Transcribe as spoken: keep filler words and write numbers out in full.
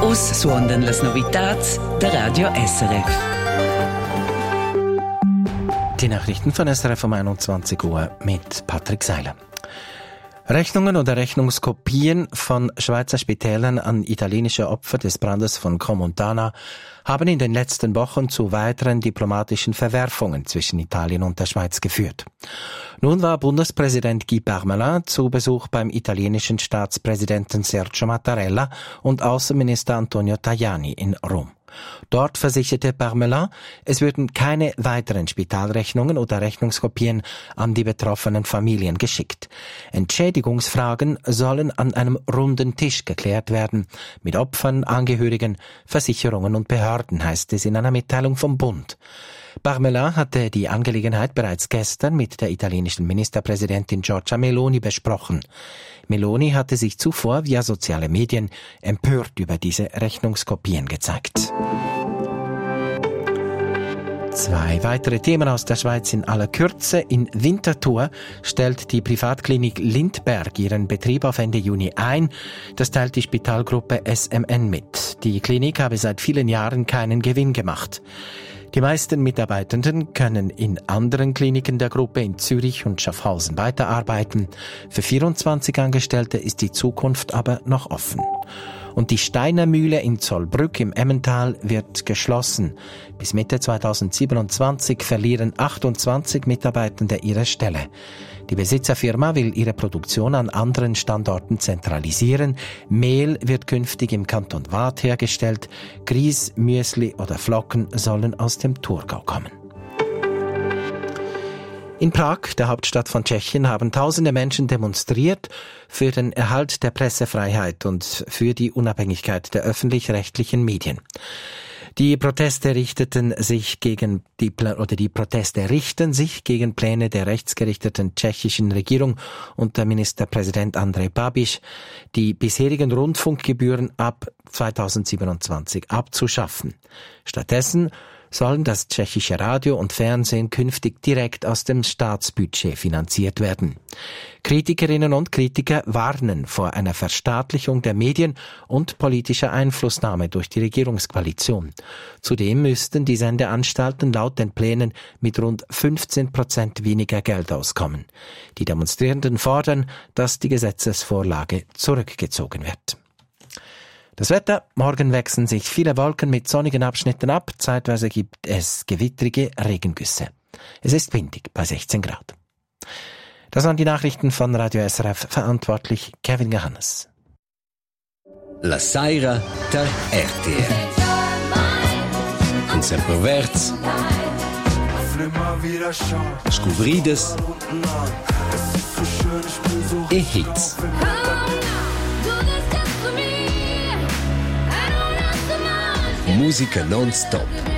Us suondan las novitats der Radio S R F. Die Nachrichten von S R F um einundzwanzig Uhr mit Patrick Seiler. Rechnungen oder Rechnungskopien von Schweizer Spitälern an italienische Opfer des Brandes von Crans-Montana haben in den letzten Wochen zu weiteren diplomatischen Verwerfungen zwischen Italien und der Schweiz geführt. Nun war Bundespräsident Guy Parmelin zu Besuch beim italienischen Staatspräsidenten Sergio Mattarella und Außenminister Antonio Tajani in Rom. Dort versicherte Parmelin, es würden keine weiteren Spitalrechnungen oder Rechnungskopien an die betroffenen Familien geschickt. Entschädigungsfragen sollen an einem runden Tisch geklärt werden, mit Opfern, Angehörigen, Versicherungen und Behörden, heißt es in einer Mitteilung vom Bund. Parmelin hatte die Angelegenheit bereits gestern mit der italienischen Ministerpräsidentin Giorgia Meloni besprochen. Meloni hatte sich zuvor via soziale Medien empört über diese Rechnungskopien gezeigt. Zwei weitere Themen aus der Schweiz in aller Kürze. In Winterthur stellt die Privatklinik Lindberg ihren Betrieb auf Ende Juni ein. Das teilt die Spitalgruppe S M N mit. Die Klinik habe seit vielen Jahren keinen Gewinn gemacht. Die meisten Mitarbeitenden können in anderen Kliniken der Gruppe in Zürich und Schaffhausen weiterarbeiten. Für vierundzwanzig Angestellte ist die Zukunft aber noch offen. Und die Steiner Mühle in Zollbrück im Emmental wird geschlossen. Bis Mitte zweitausendsiebenundzwanzig verlieren achtundzwanzig Mitarbeitende ihre Stelle. Die Besitzerfirma will ihre Produktion an anderen Standorten zentralisieren. Mehl wird künftig im Kanton Waadt hergestellt. Grieß, Müsli oder Flocken sollen aus dem Thurgau kommen. In Prag, der Hauptstadt von Tschechien, haben tausende Menschen demonstriert für den Erhalt der Pressefreiheit und für die Unabhängigkeit der öffentlich-rechtlichen Medien. Die Proteste richteten sich gegen die oder die Proteste richten sich gegen Pläne der rechtsgerichteten tschechischen Regierung unter Ministerpräsident Andrej Babiš, die bisherigen Rundfunkgebühren ab zweitausendsiebenundzwanzig abzuschaffen. Stattdessen sollen das tschechische Radio und Fernsehen künftig direkt aus dem Staatsbudget finanziert werden. Kritikerinnen und Kritiker warnen vor einer Verstaatlichung der Medien und politischer Einflussnahme durch die Regierungskoalition. Zudem müssten die Sendeanstalten laut den Plänen mit rund fünfzehn Prozent weniger Geld auskommen. Die Demonstrierenden fordern, dass die Gesetzesvorlage zurückgezogen wird. Das Wetter: Morgen wechseln sich viele Wolken mit sonnigen Abschnitten ab. Zeitweise gibt es gewittrige Regengüsse. Es ist windig bei sechzehn Grad. Das waren die Nachrichten von Radio S R F, verantwortlich Kevin Johannes. La Saira der R T L. Unser Perverz. Scouvrides. E Hits. Musica non-stop.